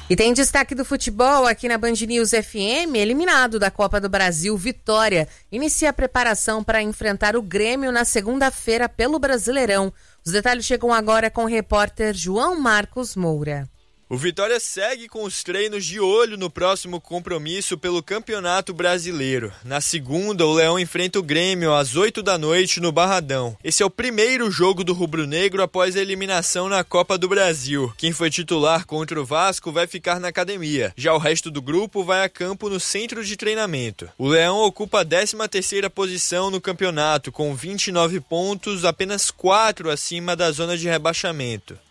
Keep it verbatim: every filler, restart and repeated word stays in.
E tem destaque do futebol aqui na Band News F M, eliminado da Copa do Brasil, Vitória inicia a preparação para enfrentar o Grêmio na segunda-feira pelo Brasileirão. Os detalhes chegam agora com o repórter João Marcos Moura. O Vitória segue com os treinos de olho no próximo compromisso pelo Campeonato Brasileiro. Na segunda, o Leão enfrenta o Grêmio às oito da noite no Barradão. Esse é o primeiro jogo do rubro-negro após a eliminação na Copa do Brasil. Quem foi titular contra o Vasco vai ficar na academia. Já o resto do grupo vai a campo no centro de treinamento. O Leão ocupa a décima terceira posição no campeonato, com vinte e nove pontos, apenas quatro acima da zona de rebaixamento.